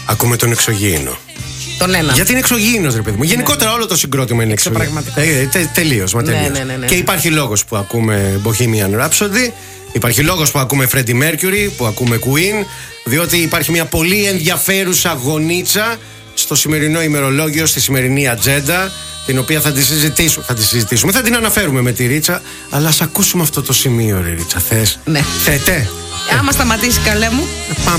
Ακούμε τον εξωγήινο. Τον ένα. Γιατί είναι εξωγήινος, ρε παιδί μου. Γενικότερα όλο το συγκρότημα είναι εξωγήινο. Τελείως. Ναι. Και υπάρχει λόγος που ακούμε Bohemian Rhapsody. Υπάρχει λόγος που ακούμε Freddie Mercury, που ακούμε Queen. Διότι υπάρχει μια πολύ ενδιαφέρουσα γωνίτσα στο σημερινό ημερολόγιο, στη σημερινή ατζέντα, την οποία θα τη συζητήσουμε. Θα την αναφέρουμε με τη Ρίτσα. Αλλά ας ακούσουμε αυτό το σημείο, ρε Ρίτσα. Θες? Ναι. Θέτε. Άμα σταματήσει, καλέ μου.